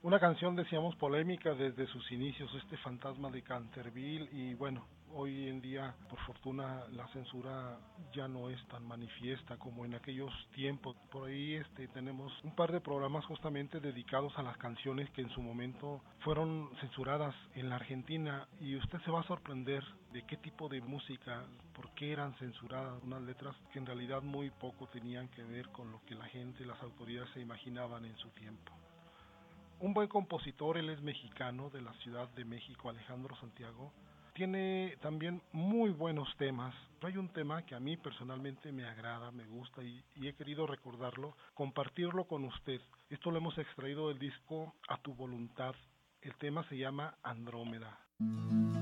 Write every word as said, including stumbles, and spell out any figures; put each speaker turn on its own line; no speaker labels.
Una canción, decíamos, polémica desde sus inicios, este fantasma de Canterville, y bueno, hoy en día, por fortuna, la censura ya no es tan manifiesta como en aquellos tiempos. Por ahí este, tenemos un par de programas justamente dedicados a las canciones que en su momento fueron censuradas en la Argentina, y usted se va a sorprender de qué tipo de música, por qué eran censuradas unas letras que en realidad muy poco tenían que ver con lo que la gente, las autoridades se imaginaban en su tiempo. Un buen compositor, él es mexicano, de la Ciudad de México, Alejandro Santiago. Tiene también muy buenos temas. Hay un tema que a mí personalmente me agrada, me gusta y, y he querido recordarlo, compartirlo con usted. Esto lo hemos extraído del disco A Tu Voluntad. El tema se llama Andrómeda.